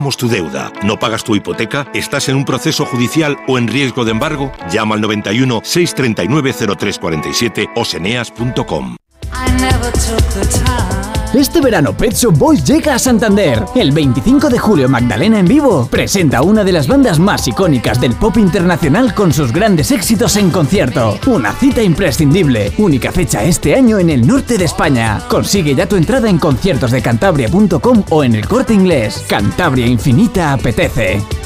Tu deuda. ¿No pagas tu hipoteca? ¿Estás en un proceso judicial o en riesgo de embargo? Llama al 91 639 0347 o seneas.com. Este verano Pet Shop Boys llega a Santander. El 25 de julio Magdalena en vivo presenta a una de las bandas más icónicas del pop internacional con sus grandes éxitos en concierto. Una cita imprescindible. Única fecha este año en el norte de España. Consigue ya tu entrada en conciertosdecantabria.com o en El Corte Inglés. Cantabria Infinita apetece.